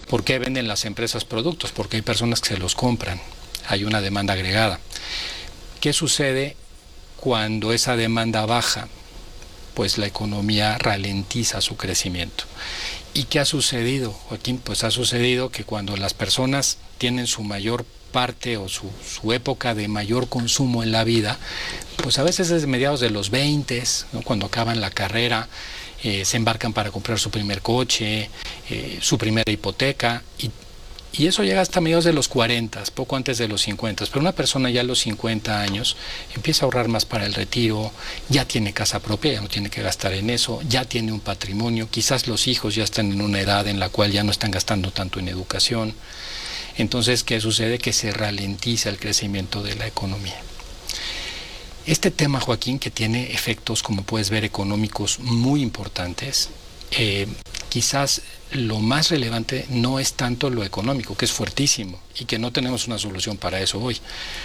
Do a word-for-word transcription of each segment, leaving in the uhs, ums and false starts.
¿Por qué venden las empresas productos? Porque hay personas que se los compran, hay una demanda agregada. ¿Qué sucede cuando esa demanda baja? Pues la economía ralentiza su crecimiento. ¿Y qué ha sucedido, Joaquín? Pues ha sucedido que cuando las personas tienen su mayor parte o su, su época de mayor consumo en la vida, pues a veces desde mediados de los veinte, ¿no? Cuando acaban la carrera, eh, se embarcan para comprar su primer coche, eh, su primera hipoteca, y, y eso llega hasta mediados de los cuarenta, poco antes de los cincuenta. Pero una persona ya a los cincuenta años empieza a ahorrar más para el retiro, ya tiene casa propia, ya no tiene que gastar en eso, ya tiene un patrimonio, quizás los hijos ya están en una edad en la cual ya no están gastando tanto en educación. Entonces, ¿qué sucede? Que se ralentiza el crecimiento de la economía. Este tema, Joaquín, que tiene efectos, como puedes ver, económicos muy importantes, eh, quizás lo más relevante no es tanto lo económico, que es fuertísimo y que no tenemos una solución para eso hoy,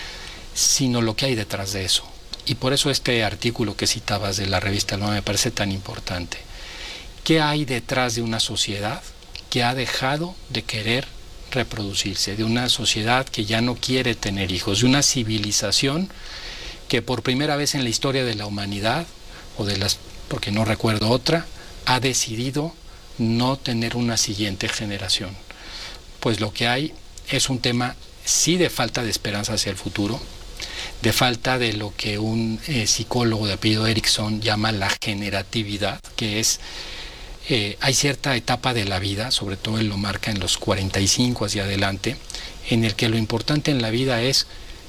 sino lo que hay detrás de eso. Y por eso este artículo que citabas de la revista Alma me parece tan importante. ¿Qué hay detrás de una sociedad que ha dejado de querer reproducirse, de una sociedad que ya no quiere tener hijos, de una civilización que por primera vez en la historia de la humanidad, o de las, porque no recuerdo otra, ha decidido no tener una siguiente generación? Pues lo que hay es un tema sí de falta de esperanza hacia el futuro, de falta de lo que un eh, psicólogo de apellido Erickson llama la generatividad, que es Eh, hay cierta etapa de la vida, sobre todo él lo marca en los cuarenta y cinco hacia adelante, en el que lo importante en la vida es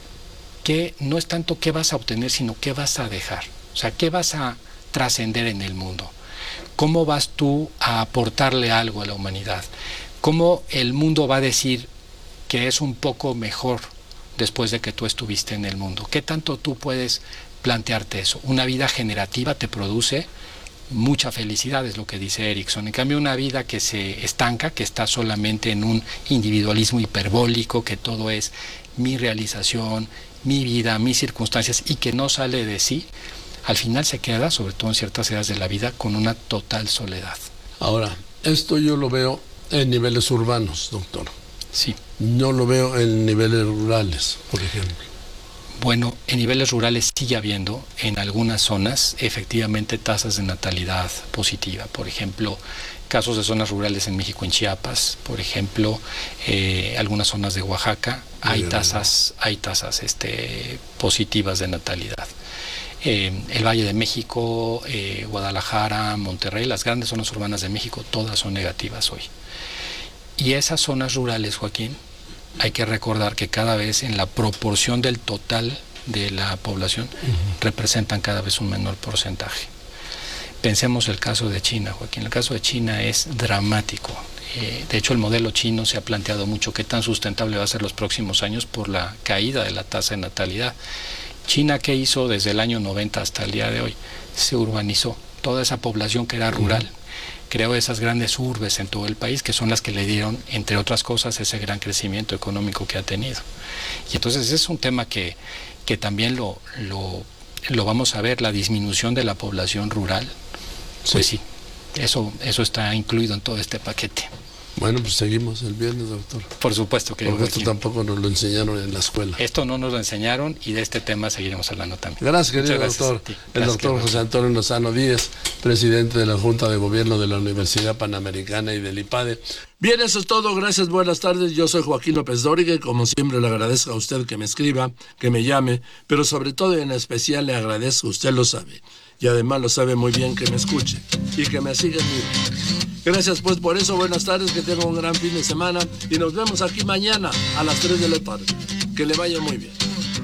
que no es tanto qué vas a obtener, sino qué vas a dejar. O sea, qué vas a trascender en el mundo. ¿Cómo vas tú a aportarle algo a la humanidad? ¿Cómo el mundo va a decir que es un poco mejor después de que tú estuviste en el mundo? ¿Qué tanto tú puedes plantearte eso? Una vida generativa te produce mucha felicidad, es lo que dice Erickson. En cambio, una vida que se estanca, que está solamente en un individualismo hiperbólico, que todo es mi realización, mi vida, mis circunstancias, y que no sale de sí, al final se queda, sobre todo en ciertas edades de la vida, con una total soledad. Ahora, esto yo lo veo en niveles urbanos, doctor. Sí. No lo veo en niveles rurales, por ejemplo. Bueno, en niveles rurales sigue habiendo en algunas zonas efectivamente tasas de natalidad positiva. Por ejemplo, casos de zonas rurales en México, en Chiapas, por ejemplo, eh, algunas zonas de Oaxaca, hay tasas, hay tasas este, positivas de natalidad. Eh, el Valle de México, eh, Guadalajara, Monterrey, las grandes zonas urbanas de México, todas son negativas hoy. Y esas zonas rurales, Joaquín, hay que recordar que cada vez en la proporción del total de la población uh-huh. representan cada vez un menor porcentaje. Pensemos el caso de China, Joaquín. El caso de China es dramático. Eh, de hecho, el modelo chino se ha planteado mucho qué tan sustentable va a ser los próximos años por la caída de la tasa de natalidad. China, ¿qué hizo desde el año noventa hasta el día de hoy? Se urbanizó. Toda esa población que era rural uh-huh. creó esas grandes urbes en todo el país, que son las que le dieron, entre otras cosas, ese gran crecimiento económico que ha tenido. Y entonces es un tema que, que también lo, lo, lo vamos a ver, la disminución de la población rural. Sí. Pues sí, eso, eso está incluido en todo este paquete. Bueno, pues seguimos el viernes, doctor. Por supuesto que Porque esto tampoco nos lo enseñaron en la escuela. Esto no nos lo enseñaron y de este tema seguiremos hablando también. Gracias, querido gracias doctor. El gracias, doctor José Antonio Lozano Díez, presidente de la Junta de Gobierno de la Universidad Panamericana y del IPADE. Bien, eso es todo. Gracias, buenas tardes. Yo soy Joaquín López Dóriga y como siempre le agradezco a usted que me escriba, que me llame, pero sobre todo y en especial le agradezco, usted lo sabe, y además lo sabe muy bien, que me escuche y que me siga en mi... Gracias pues por eso, buenas tardes, que tenga un gran fin de semana y nos vemos aquí mañana a las tres de la tarde. Que le vaya muy bien.